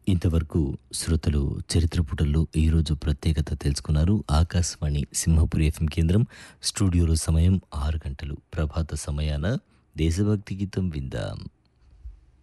ఇంతవరకు శ్రోతలు చరిత్ర పుటల్లో ఈరోజు ప్రత్యేకత తెలుసుకున్నారు. ఆకాశవాణి సింహపురి ఎఫ్ఎం కేంద్రం స్టూడియోలో సమయం 6 గంటలు. ప్రభాత సమయాన దేశభక్తి గీతం విందాం.